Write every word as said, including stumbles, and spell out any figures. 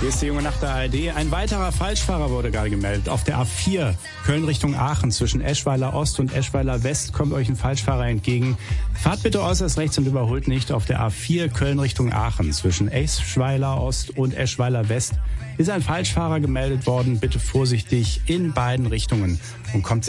Hier ist die junge Nacht der A R D. Ein weiterer Falschfahrer wurde gerade gemeldet. Auf der A vier Köln Richtung Aachen zwischen Eschweiler Ost und Eschweiler West kommt euch ein Falschfahrer entgegen. Fahrt bitte äußerst rechts und überholt nicht. Auf der A vier Köln Richtung Aachen zwischen Eschweiler Ost und Eschweiler West ist ein Falschfahrer gemeldet worden. Bitte vorsichtig in beiden Richtungen und kommt